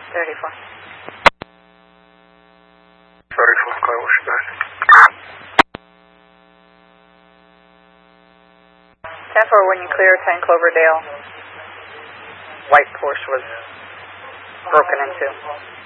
34. 34, Kyle Schmidt. 10-4, when you clear 10 Cloverdale, white Porsche was broken into.